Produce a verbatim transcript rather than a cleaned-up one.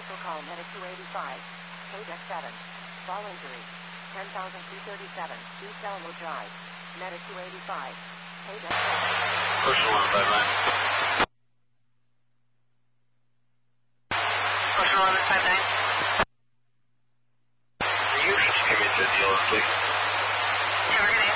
Also call Medic two eighty-five. Code X seven. Fall injury. ten thousand two thirty-seven. East Elmo Drive. Medic two eighty-five. Code X seven. Push one five nine. Push eleven five nine. You just give me the deal, please. Target